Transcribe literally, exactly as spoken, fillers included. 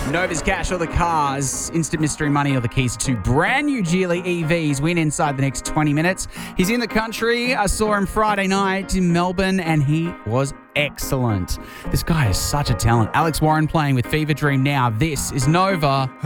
Nova's Cash or the Cars, Instant Mystery Money or the keys to brand new Geely E Vs win inside the next twenty minutes. He's in the country. I saw him Friday night in Melbourne and he was excellent. This guy is such a talent. Alex Warren playing with Fever Dream now. This is Nova.